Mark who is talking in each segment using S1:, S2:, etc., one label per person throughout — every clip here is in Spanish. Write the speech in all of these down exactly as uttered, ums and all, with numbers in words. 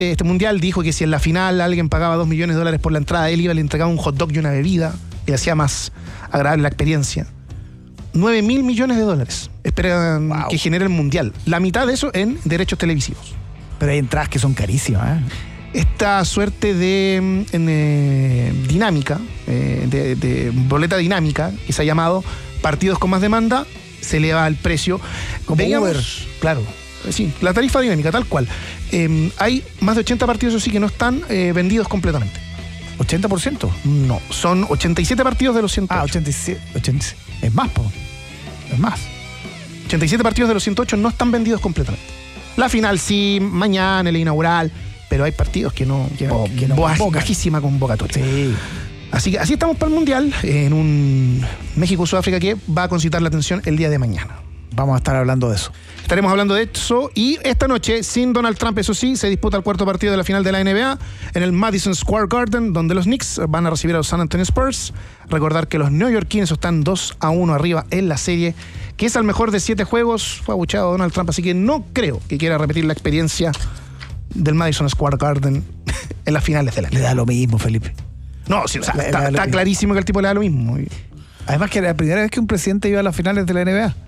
S1: este mundial, dijo que si en la final alguien pagaba dos millones de dólares por la entrada, él iba, le entregaba un hot dog y una bebida, y hacía más agradable la experiencia. nueve mil millones de dólares esperan wow. que genere el mundial. La mitad de eso en derechos televisivos.
S2: Pero hay entradas que son carísimas, ¿eh?
S1: Esta suerte de en, eh, dinámica, eh, de, de boleta dinámica, que se ha llamado partidos con más demanda, se eleva el precio.
S2: Como
S1: Veíamos,
S2: Uber.
S1: Claro. Sí, la tarifa dinámica, tal cual. Eh, hay más de ochenta partidos, eso sí, que no están eh, vendidos completamente.
S2: ¿ochenta por ciento?
S1: No, son ochenta y siete partidos de los ciento ocho.
S2: Ah, ochenta y siete, ochenta y siete. Es más, po. Es más.
S1: ochenta y siete partidos de los ciento ocho no están vendidos completamente. La final sí, mañana, el inaugural, pero hay partidos que no,
S2: que no,
S1: oh,
S2: que no
S1: baja, bajísima convocatoria.
S2: Sí.
S1: Así que así estamos para el Mundial, en un México-Sudáfrica que va a concitar la atención el día de mañana.
S2: Vamos a estar hablando de eso.
S1: Estaremos hablando de eso y esta noche, sin Donald Trump, eso sí, se disputa el cuarto partido de la final de la N B A en el Madison Square Garden, donde los Knicks van a recibir a los San Antonio Spurs. Recordar que los neoyorquinos están dos a uno arriba en la serie, que es al mejor de siete juegos. Fue abucheado Donald Trump, así que no creo que quiera repetir la experiencia del Madison Square Garden en las finales de la N B A.
S2: Le da lo mismo, Felipe.
S1: No, sí, o sea,
S2: le,
S1: está,
S2: le
S1: está clarísimo que el tipo le da lo mismo.
S2: Además que era la primera vez que un presidente iba a las finales de la N B A.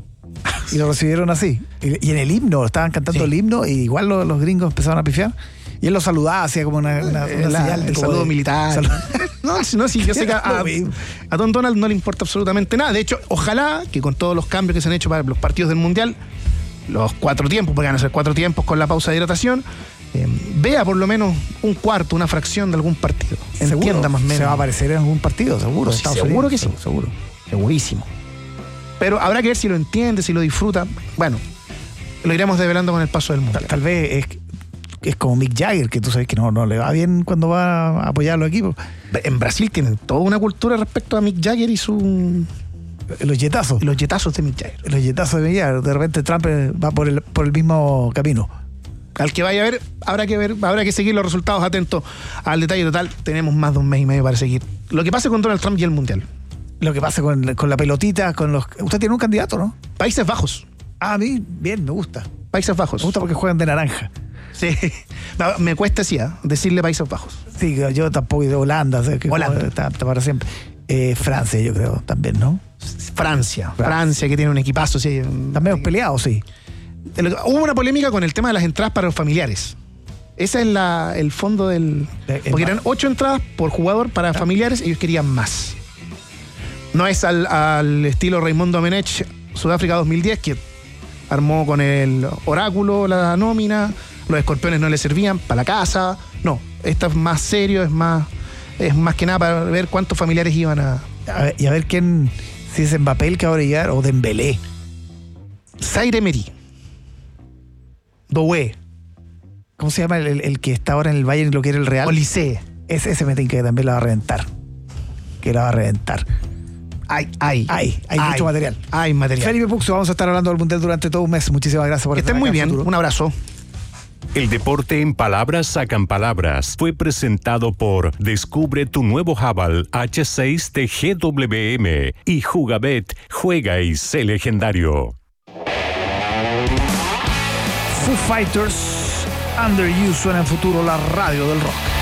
S2: Y lo recibieron así. Y, y en el himno, estaban cantando sí. el himno, y igual los, los gringos empezaron a pifiar. Y él lo saludaba, hacía como una, una, una
S1: la,
S2: señal de
S1: el saludo
S2: de,
S1: militar.
S2: Salud.
S1: No, no, sí, yo sé que a, a, a Don Donald no le importa absolutamente nada. De hecho, ojalá que con todos los cambios que se han hecho para los partidos del Mundial, los cuatro tiempos, porque van a ser cuatro tiempos con la pausa de hidratación, eh, vea por lo menos un cuarto, una fracción de algún partido.
S2: ¿Seguro?
S1: Entienda más o menos.
S2: Se va a aparecer en algún partido, seguro.
S1: Sí, seguro que sí.
S2: Seguro.
S1: Segurísimo. Pero habrá que ver si lo entiende, si lo disfruta. Bueno, lo iremos develando con el paso del Mundial.
S2: Tal, tal vez es, es como Mick Jagger, que tú sabes que no, no le va bien cuando va a apoyar a los equipos.
S1: En Brasil tienen toda una cultura respecto a Mick Jagger y su...
S2: Los yetazos.
S1: Los yetazos de Mick Jagger.
S2: Los yetazos de Mick Jagger. De repente Trump va por el, por el mismo camino.
S1: Al que vaya a ver, habrá que ver, habrá que seguir los resultados, atentos al detalle total. Tenemos más de un mes y medio para seguir lo que pase con Donald Trump y el Mundial.
S2: Lo que pasa con, con la pelotita, con los... Usted tiene un candidato, ¿no?
S1: Países Bajos.
S2: Ah, a mí, bien, me gusta.
S1: Países Bajos.
S2: Me gusta porque juegan de naranja.
S1: Sí. Me cuesta, sí, ¿eh? decirle Países Bajos.
S2: Sí, yo tampoco, de Holanda. O sea, que
S1: Holanda.
S2: Está, está para siempre. Eh, Francia, yo creo, también, ¿no?
S1: Francia. Francia, Francia que tiene un equipazo, sí.
S2: También peleados, sí.
S1: Hubo una polémica con el tema de las entradas para los familiares. Ese es la, el fondo del... Porque eran ocho entradas por jugador para ah. familiares, ellos querían más. No es al, al estilo Raimundo Domenech, Sudáfrica dos mil diez, que armó con el oráculo la nómina, los escorpiones no le servían para la casa. No, esto es más serio, es más, es más que nada para ver cuántos familiares iban a...
S2: a ver, y a ver quién, si es Mbappé el que va a brillar o Dembélé.
S1: Zaire Emery. Doué.
S2: ¿Cómo se llama el, el, el que está ahora en el Bayern y lo quiere el Real?
S1: Olise.
S2: Ese, ese me tinca que también la va a reventar. Que la va a reventar.
S1: Hay, hay.
S2: Hay, hay, hay mucho material.
S1: Hay material.
S2: Felipe Puxo, vamos a estar hablando del Mundial durante todo un mes. Muchísimas gracias por
S1: estar aquí. Que estén muy bien. Un abrazo.
S3: El deporte en palabras sacan palabras. Fue presentado por Descubre tu nuevo Haval H seis de G W M y Jugabet. Juega y sé legendario.
S2: Foo Fighters, Under You suena en futuro la radio del rock.